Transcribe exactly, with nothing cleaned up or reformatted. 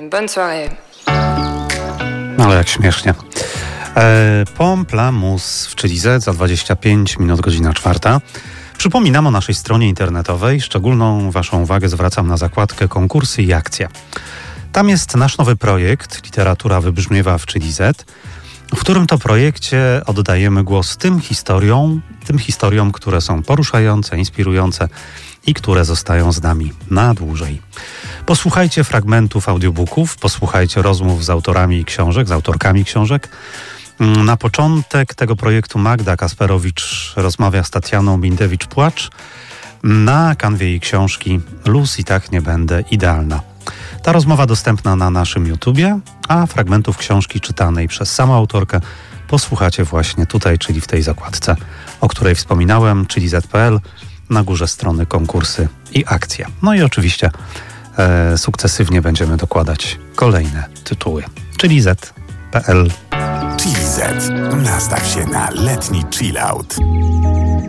bonne soirée. Ale jak śmiesznie. E, Pomplamus w Chili Z za dwadzieścia pięć minut, godzina czwarta. Przypominam o naszej stronie internetowej. Szczególną waszą uwagę zwracam na zakładkę konkursy i akcja. Tam jest nasz nowy projekt Literatura wybrzmiewa w Chili Z, w którym to projekcie oddajemy głos tym historiom, tym historiom, które są poruszające, inspirujące i które zostają z nami na dłużej. Posłuchajcie fragmentów audiobooków, posłuchajcie rozmów z autorami książek, z autorkami książek. Na początek tego projektu Magda Kasperowicz rozmawia z Tatianą Bindewicz-Płacz na kanwie jej książki Luz i tak nie będę idealna. Ta rozmowa dostępna na naszym YouTubie, a fragmentów książki czytanej przez samą autorkę posłuchacie właśnie tutaj, czyli w tej zakładce, o której wspominałem, czyli Z kropka P L, na górze strony konkursy i akcje. No i oczywiście e, sukcesywnie będziemy dokładać kolejne tytuły, czyli Z kropka P L. Chili Z. Nastaw się na letni chill out.